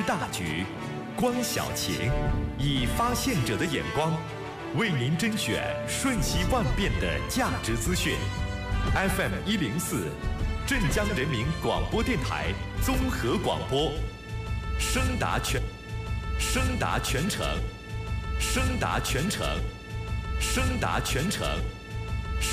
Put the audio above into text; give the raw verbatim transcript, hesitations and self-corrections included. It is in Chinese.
大局，观小情，以发现者的眼光，为您甄选瞬息万变的价值资讯。F M 一零四，镇江人民广播电台综合广播，声达全，声达全程，声达全程，声达全程。